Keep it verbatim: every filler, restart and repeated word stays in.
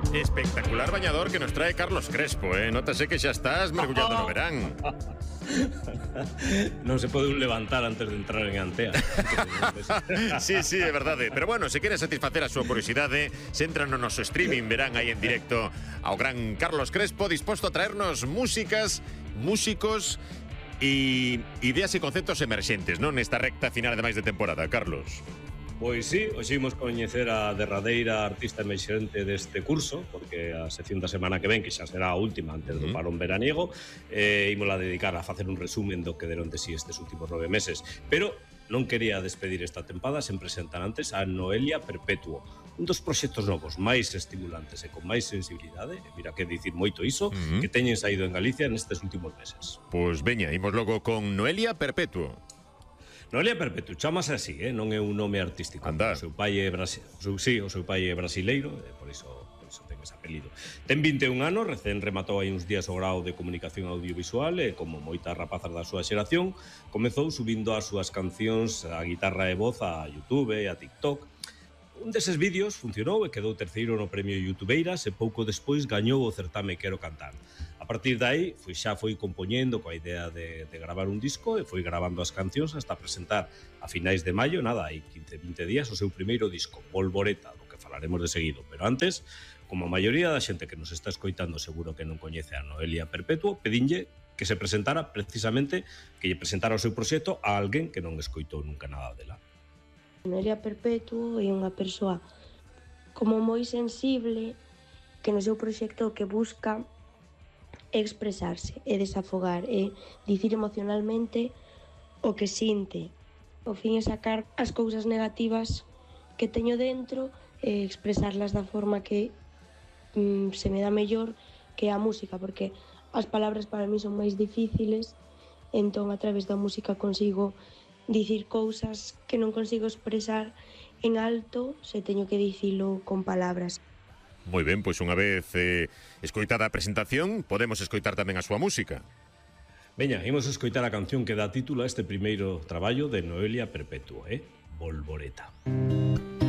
Espectacular bañador que nos trae Carlos Crespo, eh? Nótase que xa estás mergullado no verán. Non se pode un levantar antes de entrar en Antea. Sí, sí, é verdade. Pero bueno, se quere satisfacer a súa curiosidade, se entran no noso streaming, verán aí en directo ao gran Carlos Crespo, disposto a traernos músicas, músicos e ideas e conceptos emerxentes, non? Nesta recta final, ademais de temporada, Carlos. Pois sí, hoxe imos coñecer a derradeira artista emerxente deste curso, porque a sección da semana que ven, que xa será a última antes do parón veraniego, eh, imola dedicar a facer un resumen do que deron de si estes últimos nove meses. Pero non quería despedir esta tempada sen presentar antes a Noelia Perpetuo, un dos proxectos novos máis estimulantes e con máis sensibilidade, e mira que dicir moito iso, uh-huh. que teñen saído en Galicia nestes últimos meses. Pois veña, imos logo con Noelia Perpetuo. Noelia Perpetuo, chamase así, eh? Non é un nome artístico. Anda. O seu pai é brasi... o seu, sí, o seu pai é brasileiro, e por iso, por iso ten ese apelido. Ten vinte e un anos, recén rematou aí uns días o grao de comunicación audiovisual e, como moitas rapazas da súa xeración, comezou subindo as súas cancións a guitarra e voz a YouTube e a TikTok. Un deses vídeos funcionou e quedou terceiro no premio Youtubeiras e pouco despois gañou o certame Quero Cantar. A partir de aí, foi, xa foi compoñendo coa idea de, de gravar un disco e foi gravando as cancións hasta presentar a finais de maio, nada, hai quince vinte días, o seu primeiro disco, Volvoreta, do que falaremos de seguido. Pero antes, como a maioría da xente que nos está escoitando seguro que non coñece a Noelia Perpetuo, pedinlle que se presentara precisamente, que lle presentara o seu proxecto a alguén que non escoitou nunca nada dela. Noelia Perpetuo é unha persoa como moi sensible que no seu proxecto que busca expresarse e desafogar e dicir emocionalmente o que sinte. O fin é sacar as cousas negativas que teño dentro e expresarlas da forma que mm, se me dá mellor, que é a música, porque as palabras para mí son máis difíciles, entón a través da música consigo dicir cousas que non consigo expresar en alto se teño que dicilo con palabras. Moi ben, pois unha vez eh, escoitada a presentación, podemos escoitar tamén a súa música. Veña, imos escoitar a canción que dá título a este primeiro traballo de Noelia Perpetuo, eh? Volvoreta.